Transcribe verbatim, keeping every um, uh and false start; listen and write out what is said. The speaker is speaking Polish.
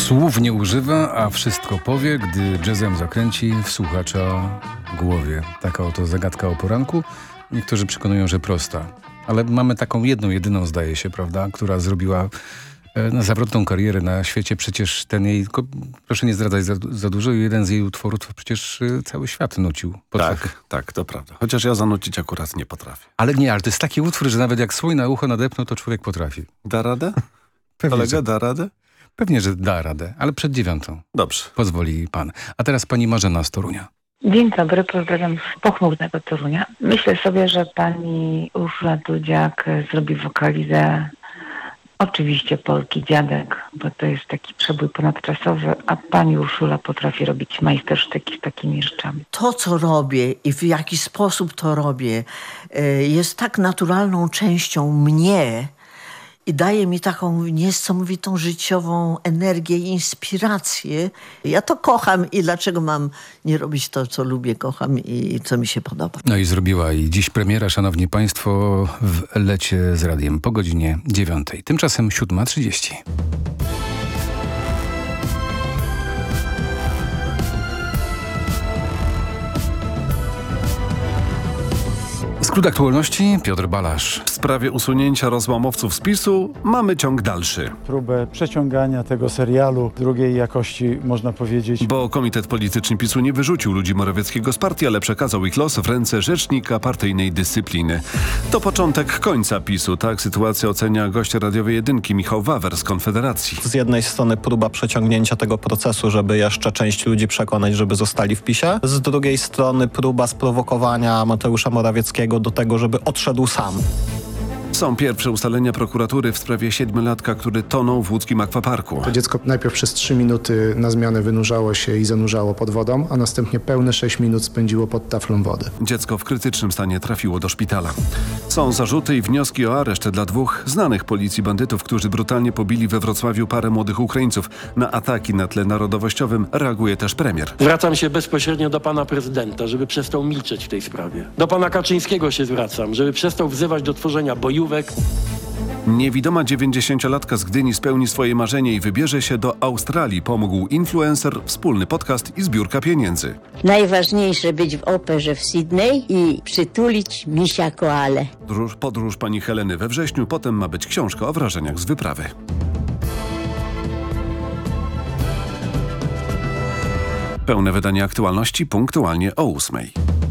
Słów nie używa, a wszystko powie, gdy jazzem zakręci w słuchacza głowie. Taka oto zagadka o poranku. Niektórzy przekonują, że prosta. Ale mamy taką jedną, jedyną zdaje się, prawda, która zrobiła na zawrotną karierę na świecie. Przecież ten jej, proszę nie zdradzać za, za dużo, jeden z jej utworów przecież cały świat nucił. Tak, tak, tak, to prawda. Chociaż ja zanucić akurat nie potrafię. Ale nie, ale to jest taki utwór, że nawet jak słoń na ucho nadepnął, to człowiek potrafi. Da radę? Pewnie, Kolega że, da radę? pewnie, że da radę, ale przed dziewiątą. Dobrze. Pozwoli pan. A teraz pani Marzena z Torunia. Dzień dobry, pozdrawiam z pochmurnego Torunia. Myślę sobie, że pani Urszula Dudziak zrobi wokalizę oczywiście Polki Dziadek, bo to jest taki przebój ponadczasowy, a pani Urszula potrafi robić majstersztyki z takimi rzeczami. To, co robię i w jaki sposób to robię, jest tak naturalną częścią mnie i daje mi taką niesamowitą życiową energię i inspirację. Ja to kocham i dlaczego mam nie robić to, co lubię, kocham i co mi się podoba. No i zrobiła i dziś premiera, szanowni państwo, w Lecie z Radiem po godzinie dziewiątej. Tymczasem siódma trzydzieści. Skrót aktualności, Piotr Balasz. W sprawie usunięcia rozłamowców z PiSu mamy ciąg dalszy. Próbę przeciągania tego serialu drugiej jakości, można powiedzieć. Bo Komitet Polityczny PiSu nie wyrzucił ludzi Morawieckiego z partii, ale przekazał ich los w ręce rzecznika partyjnej dyscypliny. To początek końca PiSu. Tak sytuację ocenia gość radiowej jedynki Michał Wawer z Konfederacji. Z jednej strony próba przeciągnięcia tego procesu, żeby jeszcze część ludzi przekonać, żeby zostali w PiSie. Z drugiej strony próba sprowokowania Mateusza Morawieckiego do tego, żeby odszedł sam. Są pierwsze ustalenia prokuratury w sprawie siedmiolatka, który tonął w łódzkim akwaparku. To dziecko najpierw przez trzy minuty na zmianę wynurzało się i zanurzało pod wodą, a następnie pełne sześć minut spędziło pod taflą wody. Dziecko w krytycznym stanie trafiło do szpitala. Są zarzuty i wnioski o areszt dla dwóch znanych policji bandytów, którzy brutalnie pobili we Wrocławiu parę młodych Ukraińców. Na ataki na tle narodowościowym reaguje też premier. Zwracam się bezpośrednio do pana prezydenta, żeby przestał milczeć w tej sprawie. Do pana Kaczyńskiego się zwracam, żeby przestał wzywać do tworzenia bojówek. Niewidoma dziewięćdziesięciolatka z Gdyni spełni swoje marzenie i wybierze się do Australii. Pomógł influencer, wspólny podcast i zbiórka pieniędzy. Najważniejsze być w operze w Sydney i przytulić misia koalę. Podróż, podróż pani Heleny we wrześniu, potem ma być książka o wrażeniach z wyprawy. Pełne wydanie aktualności punktualnie o ósmej.